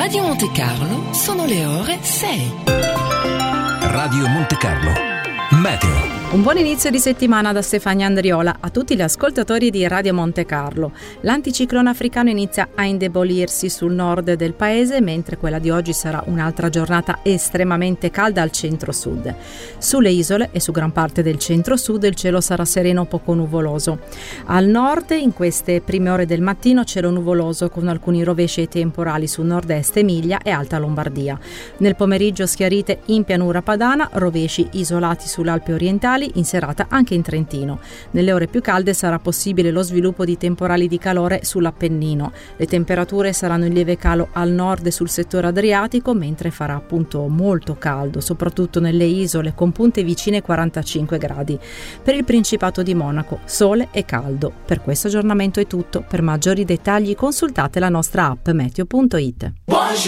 Radio Monte Carlo sono le ore 6. Radio Monte Carlo Meteo. Un buon inizio di settimana da Stefania Andriola a tutti gli ascoltatori di Radio Monte Carlo. L'anticiclone africano inizia a indebolirsi sul nord del paese, mentre quella di oggi sarà un'altra giornata estremamente calda al centro-sud. Sulle isole e su gran parte del centro-sud il cielo sarà sereno o poco nuvoloso. Al nord, in queste prime ore del mattino, cielo nuvoloso con alcuni rovesci e temporali su nord-est Emilia e Alta Lombardia. Nel pomeriggio schiarite in pianura padana, rovesci isolati sulle Alpi orientali, in serata anche in Trentino. Nelle ore più calde sarà possibile lo sviluppo di temporali di calore sull'Appennino. Le temperature saranno in lieve calo al nord e sul settore adriatico, mentre farà appunto molto caldo, soprattutto nelle isole con punte vicine ai 45 gradi. Per il Principato di Monaco, sole e caldo. Per questo aggiornamento è tutto. Per maggiori dettagli consultate la nostra app meteo.it.